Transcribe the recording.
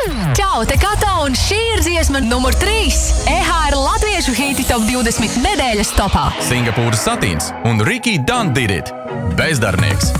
Čau, te Kato, un šī ir dziesma numur 3. EHR latviešu hīti top 20 nedēļas topā. Singapūras Satīns un Ricky Done Did It. Bezdarbnieks.